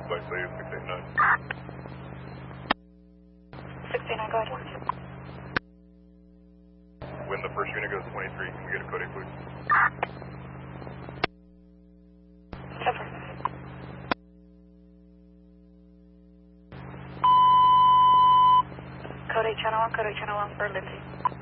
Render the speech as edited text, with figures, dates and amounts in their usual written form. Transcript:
Flight lead 689. 689, go ahead. When the first unit goes 23, can we get a code 8, please? Seven. Code 8 channel 1 for Lindsay.